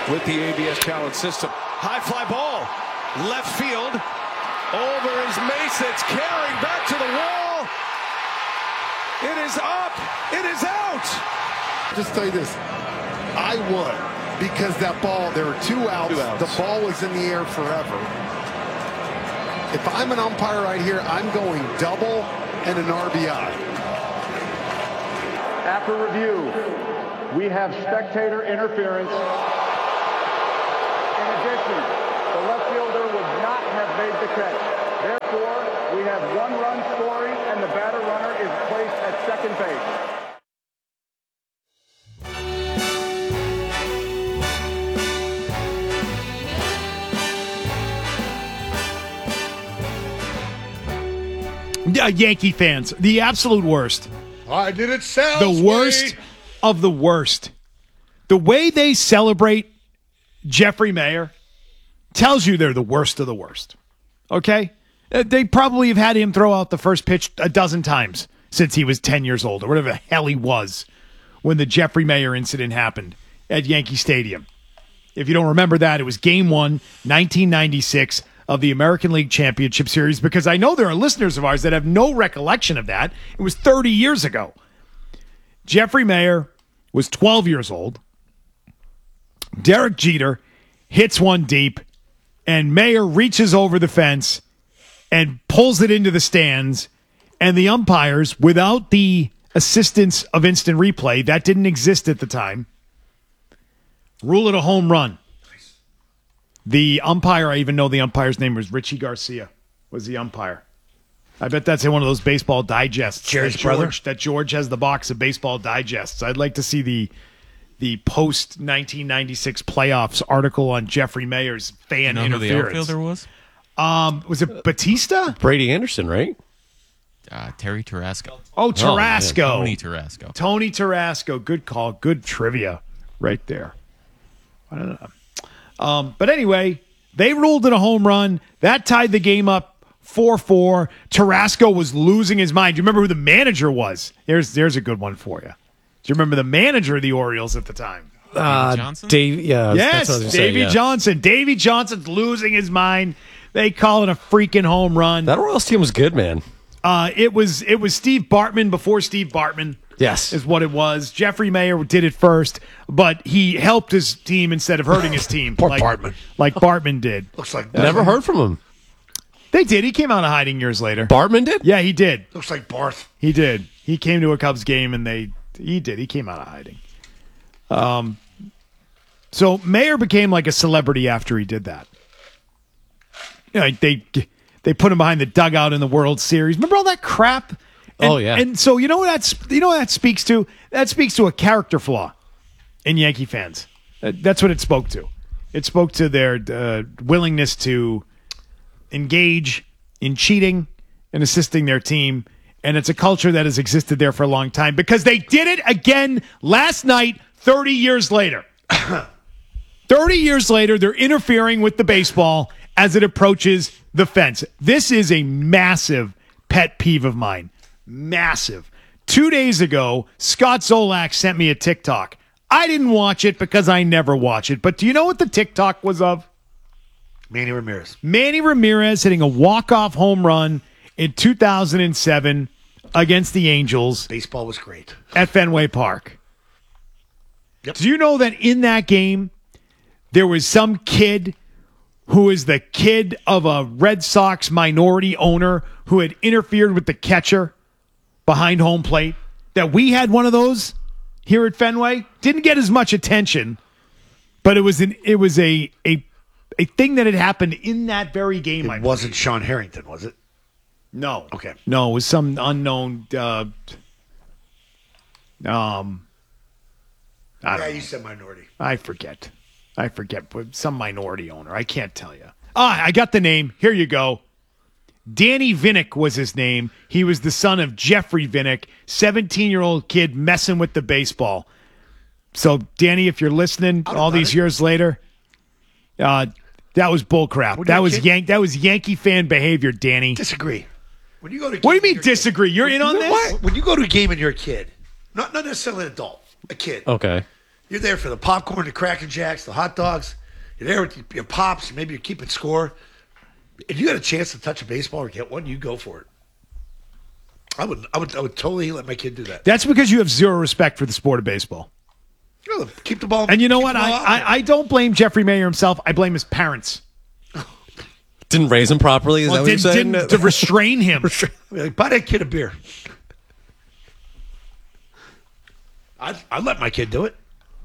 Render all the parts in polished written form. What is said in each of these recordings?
with the ABS Talent System. High fly ball, left field, over is Mace. It's carrying back to the wall. It is up. It is out. Just tell you this, I would, because that ball, there were two outs. The ball was in the air forever. If I'm an umpire right here, I'm going double and an RBI. After review, we have spectator interference. In addition, the left fielder would not have made the catch. Therefore, we have one run scoring, and the batter runner is placed at second base. Yankee fans, the absolute worst. I did it sound The worst of the worst. The way they celebrate Jeffrey Maier tells you they're the worst of the worst. Okay? They probably have had him throw out the first pitch a dozen times since he was 10 years old or whatever the hell he was when the Jeffrey Maier incident happened at Yankee Stadium. If you don't remember that, it was Game 1, 1996 of the American League Championship Series, because I know there are listeners of ours that have no recollection of that. It was 30 years ago. Jeffrey Maier was 12 years old. Derek Jeter hits one deep, and Maier reaches over the fence and pulls it into the stands, and the umpires, without the assistance of instant replay, that didn't exist at the time, rule it a home run. The umpire, I even know the umpire's name was Richie Garcia, was the umpire. I bet that's in one of those baseball digests. Jerry's brother? That George has the box of baseball digests. I'd like to see the post-1996 playoffs article on Jeffrey Maier's fan interference. Who the outfielder was? Was it Batista? Brady Anderson, right? Terry Tarasco. Oh, Tarasco. Tony Tarasco. Tony Tarasco. Good call. Good trivia right there. I don't know. But anyway, they ruled it a home run. That tied the game up 4-4. Tarasco was losing his mind. Do you remember who the manager was? There's a good one for you. Do you remember the manager of the Orioles at the time? Johnson? Dave, yeah. Yes, Davey Johnson. Davey Johnson's losing his mind. They call it a freaking home run. That Orioles team was good, man. It was Steve Bartman before Steve Bartman. Yes. Is what it was. Jeffrey Maier did it first, but he helped his team instead of hurting his team. Poor Bartman. Like Bartman did. Looks like Never heard from him. They did. He came out of hiding years later. Bartman did? Yeah, he did. Looks like Barth. He did. He came to a Cubs game, and he did. He came out of hiding. So Maier became like a celebrity after he did that. You know, they put him behind the dugout in the World Series. Remember all that crap? And, yeah. And so you know what that speaks to? That speaks to a character flaw in Yankee fans. That's what it spoke to. It spoke to their willingness to engage in cheating and assisting their team. And it's a culture that has existed there for a long time because they did it again last night, 30 years later. 30 years later, they're interfering with the baseball as it approaches the fence. This is a massive pet peeve of mine. Massive. 2 days ago, Scott Zolak sent me a TikTok. I didn't watch it because I never watch it. But do you know what the TikTok was of? Manny Ramirez. Manny Ramirez hitting a walk-off home run in 2007 against the Angels. Baseball was great. At Fenway Park. Yep. Do you know that in that game, there was some kid who is the kid of a Red Sox minority owner who had interfered with the catcher behind home plate? That we had one of those here at Fenway. Didn't get as much attention, but it was a thing that had happened in that very game. It wasn't Sean Harrington, was it? No. Okay. No, it was some unknown. I don't know. You said minority. I forget. But some minority owner. I can't tell you. I got the name. Here you go. Danny Vinnick was his name. He was the son of Jeffrey Vinnick, 17-year-old kid messing with the baseball. So, Danny, if you're listening all these years later, that was bullcrap. That was Yankee fan behavior, Danny. Disagree. When you go to what do you mean disagree? You're in on this? When you go to a game and you're a kid, not necessarily an adult, a kid. Okay. You're there for the popcorn, the Cracker Jacks, the hot dogs. You're there with your pops. Maybe you're keeping score. If you got a chance to touch a baseball or get one, you go for it. I would totally let my kid do that. That's because you have zero respect for the sport of baseball. Keep the ball. And you know what? I don't blame Jeffrey Mayer himself. I blame his parents. Didn't raise him properly? Is that what you're saying? Didn't to restrain him. Like, buy that kid a beer. I'd let my kid do it.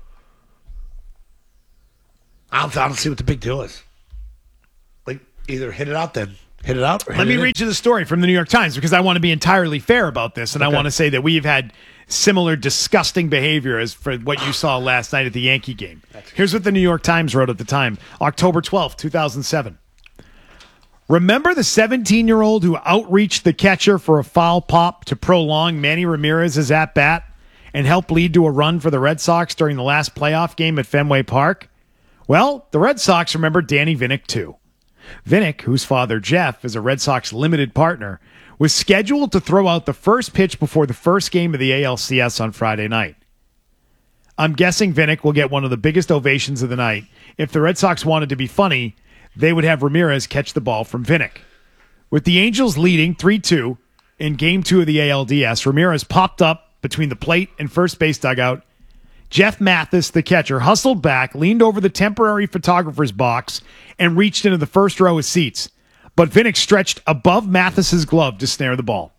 I don't see what the big deal is. Like, either hit it out then. Hit it out. Or Let me read you the story from the New York Times because I want to be entirely fair about this. And I want to say that we've had similar disgusting behavior as for what you saw last night at the Yankee game. Here's what the New York Times wrote at the time, October 12th, 2007. Remember the 17-year-old who outreached the catcher for a foul pop to prolong Manny Ramirez's at-bat and helped lead to a run for the Red Sox during the last playoff game at Fenway Park? Well, the Red Sox remember Danny Vinnick, too. Vinnick, whose father, Jeff, is a Red Sox limited partner, was scheduled to throw out the first pitch before the first game of the ALCS on Friday night. I'm guessing Vinnick will get one of the biggest ovations of the night. If the Red Sox wanted to be funny, they would have Ramirez catch the ball from Vinnick. With the Angels leading 3-2 in Game 2 of the ALDS, Ramirez popped up between the plate and first base dugout. Jeff Mathis, the catcher, hustled back, leaned over the temporary photographer's box, and reached into the first row of seats. But Vinnick stretched above Mathis's glove to snare the ball.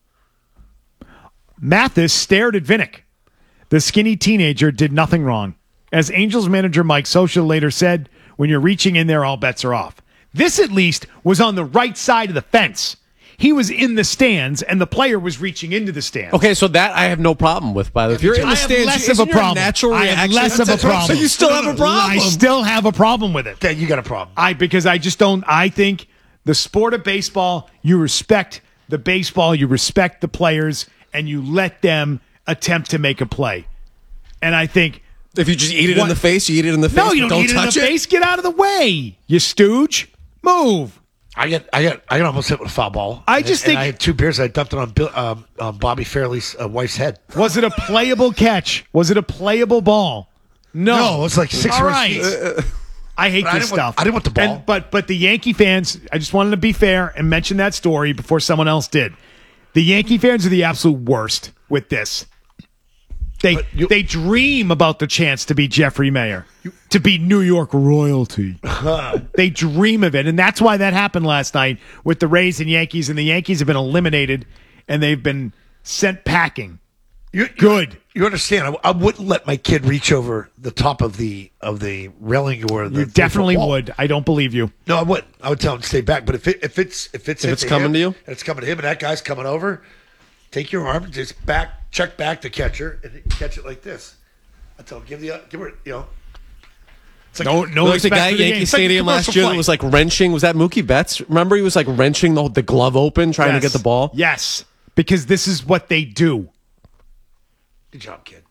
Mathis stared at Vinnick. The skinny teenager did nothing wrong. As Angels manager Mike Scioscia later said, when you're reaching in there, all bets are off. This, at least, was on the right side of the fence. He was in the stands, and the player was reaching into the stands. Okay, so that I have no problem with, by the way. If you're in the stands, less of a problem. Natural I have reaction? less of a problem. So you still have a problem. I still have a problem with it. Then you got a problem. Because I just don't. I think the sport of baseball, you respect the baseball, you respect the players, and you let them attempt to make a play. And I think if you just eat it in the face, you eat it in the face. No, you don't eat it in the face. Get out of the way, you stooge. Move. I got almost hit with a foul ball. I think I had 2 beers. I dumped it on Bobby Fairley's wife's head. Was it a playable catch? Was it a playable ball? No, it was like 6 All or right. I hate this stuff. I didn't want the ball. But the Yankee fans, I just wanted to be fair and mention that story before someone else did. The Yankee fans are the absolute worst with this. They dream about the chance to be Jeffrey Mayer, to be New York royalty. They dream of it, and that's why that happened last night with the Rays and Yankees, and the Yankees have been eliminated, and they've been sent packing. Good. You understand? I wouldn't let my kid reach over the top of the railing or the. You definitely would. I don't believe you. No, I wouldn't. I would tell him to stay back. But if it's coming to you, and it's coming to him, and that guy's coming over, take your arm, just check back the catcher, and you catch it like this. I tell him, give her, It's like, no like the guy at Yankee Stadium last year that was like wrenching. Was that Mookie Betts? Remember, he was like wrenching the glove open, trying to get the ball. Yes, because this is what they do. Good job, kid.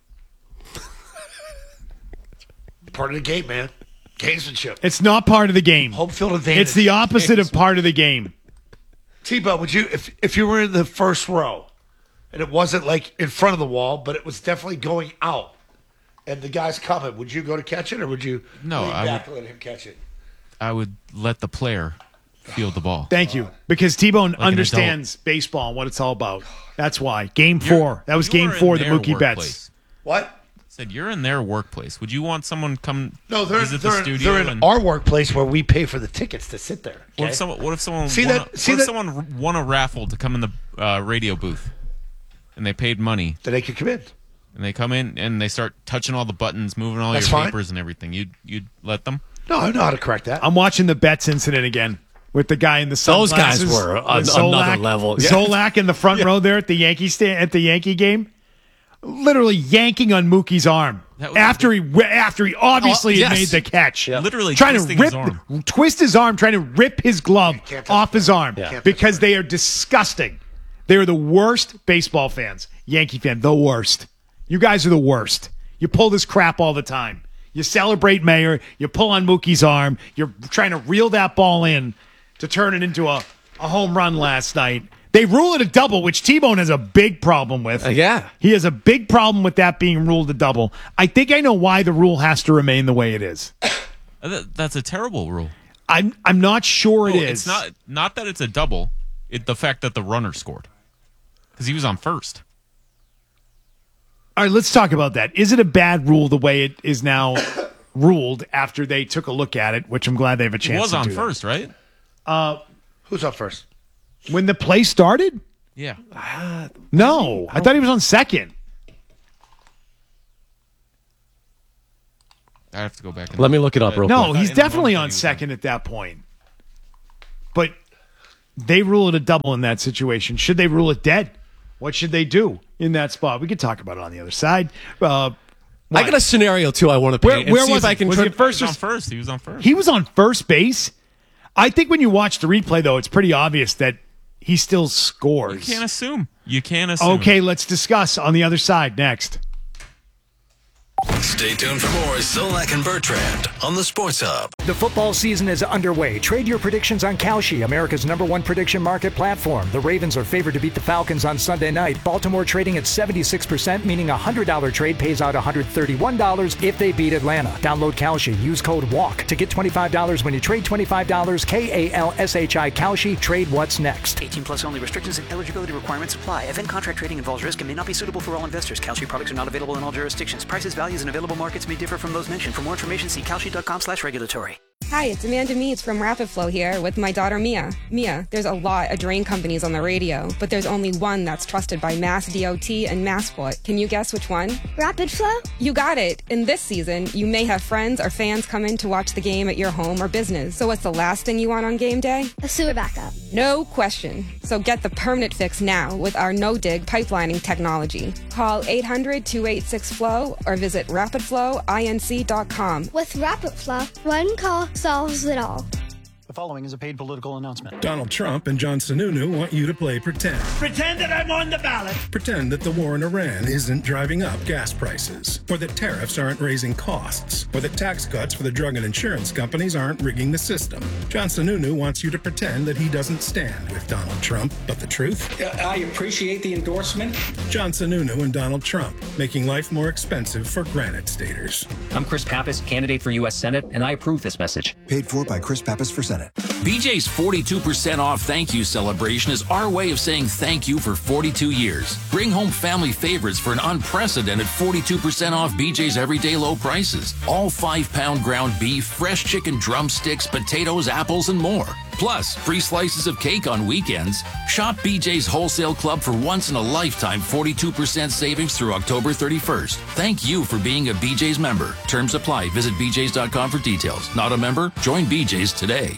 Part of the game, man. Gamesmanship. It's not part of the game. Home field advantage. It's the opposite of part of the game. T-Bo, would you, if you were in the first row, and it wasn't like in front of the wall, but it was definitely going out, and the guy's coming, would you go to catch it, or would you lean back and let him catch it? I would let the player field the ball. Thank you. Because T-Bone understands baseball and what it's all about. That's why. Game 4. That was Game 4, the Mookie Betts. What? I said, you're in their workplace. Would you want someone come visit the studio? They're in our workplace where we pay for the tickets to sit there. Okay? What if someone won a raffle to come in the radio booth, and they paid money? Then they could come in. And they come in and they start touching all the buttons, moving all your papers and everything. You'd let them? No, I know how to correct that. I'm watching the Betts incident again with the guy in the sunglasses. Those guys were on another level. Yeah. Zolak in the front row there at the Yankee game, literally yanking on Mookie's arm after he obviously had made the catch. Yeah. Literally trying to twist his arm, trying to rip his glove off his arm because they are disgusting. They are the worst baseball fans. Yankee fan, the worst. You guys are the worst. You pull this crap all the time. You celebrate Mayer. You pull on Mookie's arm. You're trying to reel that ball in to turn it into a home run last night. They rule it a double, which T-Bone has a big problem with. Yeah. He has a big problem with that being ruled a double. I think I know why the rule has to remain the way it is. That's a terrible rule. I'm not sure it is. It's not that it's a double. The fact that the runner scored. Because he was on first. All right, let's talk about that. Is it a bad rule the way it is now ruled after they took a look at it, which I'm glad they have a chance to do. He was on first, right? Who's up first? When the play started? Yeah. No, I thought he was on second. I have to go back. Let me look it up real quick. No, he's definitely on second at that point. But they rule it a double in that situation. Should they rule it dead? What should they do in that spot? We could talk about it on the other side. I got a scenario, too, I want to paint. Where see was if he? I can Was he at first? He was on first. He was on first. He was on first base? I think when you watch the replay, though, it's pretty obvious that he still scores. You can't assume. Okay, let's discuss on the other side next. Stay tuned for more Zolak and Bertrand on the Sports Hub. The football season is underway. Trade your predictions on Kalshi, America's #1 prediction market platform. The Ravens are favored to beat the Falcons on Sunday night. Baltimore trading at 76%, meaning a $100 trade pays out $131 if they beat Atlanta. Download Kalshi. Use code WALK to get $25 when you trade $25. KALSHI Kalshi. Trade what's next. 18 plus only. Restrictions and eligibility requirements apply. Event contract trading involves risk and may not be suitable for all investors. Kalshi products are not available in all jurisdictions. Prices, values, and available markets may differ from those mentioned. For more information, see kalshi.com/regulatory. Hi, it's Amanda Meads from Rapid Flow here with my daughter Mia. Mia, there's a lot of drain companies on the radio, but there's only one that's trusted by Mass DOT and Massport. Can you guess which one? Rapid Flow? You got it. In this season, you may have friends or fans come in to watch the game at your home or business. So what's the last thing you want on game day? A sewer backup. No question. So get the permanent fix now with our no-dig pipelining technology. Call 800-286-FLOW or visit rapidflowinc.com. With Rapid Flow, one call solves it all. The following is a paid political announcement. Donald Trump and John Sununu want you to play pretend. Pretend that I'm on the ballot. Pretend that the war in Iran isn't driving up gas prices, or that tariffs aren't raising costs, or that tax cuts for the drug and insurance companies aren't rigging the system. John Sununu wants you to pretend that he doesn't stand with Donald Trump, but the truth? I appreciate the endorsement. John Sununu and Donald Trump, making life more expensive for Granite Staters. I'm Chris Pappas, candidate for U.S. Senate, and I approve this message. Paid for by Chris Pappas for Senate. BJ's 42% off thank you celebration is our way of saying thank you for 42 years. Bring home family favorites for an unprecedented 42% off BJ's everyday low prices. All 5-pound ground beef, fresh chicken drumsticks, potatoes, apples, and more. Plus, free slices of cake on weekends. Shop BJ's Wholesale Club for once-in-a-lifetime 42% savings through October 31st. Thank you for being a BJ's member. Terms apply. Visit bjs.com for details. Not a member? Join BJ's today.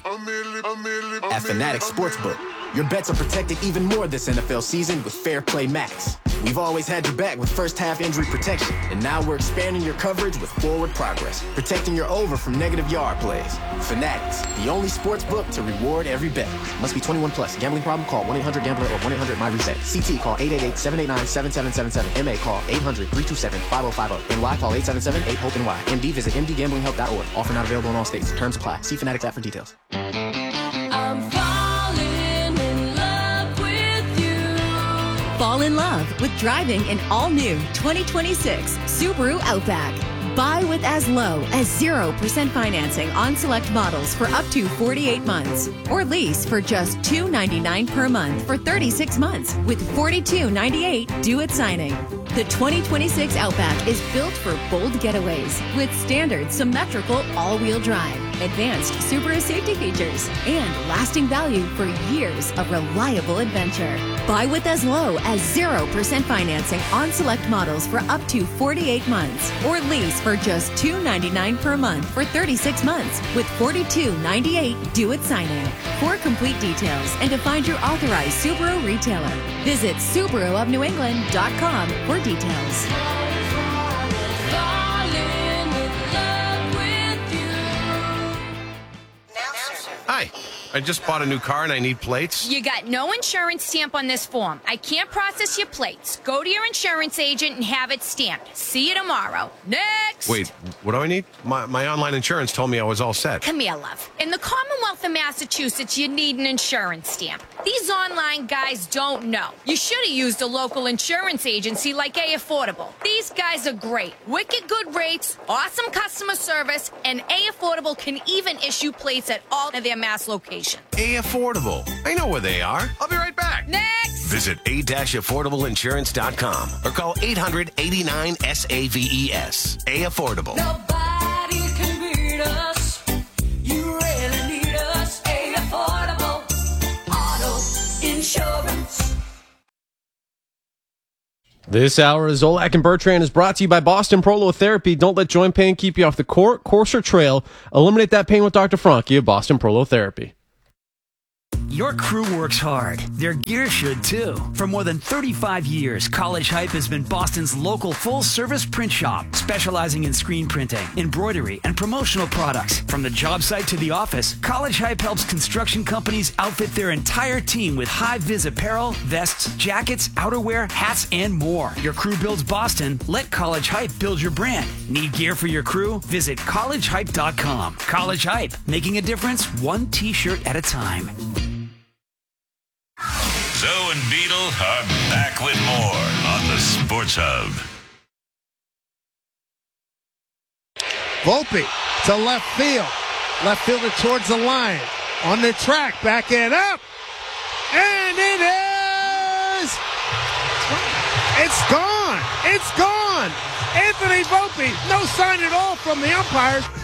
At Fanatics Sportsbook, your bets are protected even more this NFL season with Fair Play Max. We've always had your back with first-half injury protection, and now we're expanding your coverage with Forward Progress, protecting your over from negative yard plays. Fanatics, the only sports book to reward every bet. Must be 21 plus. Gambling problem? Call 1-800-GAMBLER or 1-800-MY-RESET. CT call 888-789-7777. MA call 800-327-5050. NY call 877-8-HOPE-NY. MD visit mdgamblinghelp.org. Offer not available in all states. Terms apply. See Fanatics app for details. I'm falling in love with you. Fall in love with driving an all-new 2026 Subaru Outback. Buy with as low as 0% financing on select models for up to 48 months. Or lease for just $299 per month for 36 months with $42.98 due at signing. The 2026 Outback is built for bold getaways with standard symmetrical all-wheel drive, advanced Subaru safety features, and lasting value for years of reliable adventure. Buy with as low as 0% financing on select models for up to 48 months. Or lease for just $299 per month for 36 months with $42.98 due at signing. For complete details and to find your authorized Subaru retailer, visit SubaruofNewEngland.com for details. Hi, I just bought a new car and I need plates. You got no insurance stamp on this form. I can't process your plates. Go to your insurance agent and have it stamped. See you tomorrow. Next! Wait, what do I need? My online insurance told me I was all set. Come here, love. In the Commonwealth of Massachusetts, you need an insurance stamp. These online guys don't know. You should have used a local insurance agency like A Affordable. These guys are great. Wicked good rates, awesome customer service, and A Affordable can even issue plates at all of their Mass locations. A Affordable. I know where they are. I'll be right back. Next! Visit a-affordableinsurance.com or call 800-89-SAVES. A Affordable. Nobody can beat us. You really need us. A Affordable Auto Insurance. This hour of Zolak and Bertrand is brought to you by Boston Prolotherapy. Don't let joint pain keep you off the course or trail. Eliminate that pain with Dr. Franke of Boston Prolotherapy. Your crew works hard. Their gear should too. For more than 35 years, College Hype has been Boston's local full-service print shop, specializing in screen printing, embroidery, and promotional products. From the job site to the office, College Hype helps construction companies outfit their entire team with high-vis apparel, vests, jackets, outerwear, hats, and more. Your crew builds Boston. Let College Hype build your brand. Need gear for your crew? Visit collegehype.com. College Hype, making a difference one t-shirt at a time. Zoe and Beetle are back with more on the Sports Hub. Volpe to left field. Left fielder towards the line. On the track, back and up. And it is. It's gone. It's gone. Anthony Volpe, no sign at all from the umpires.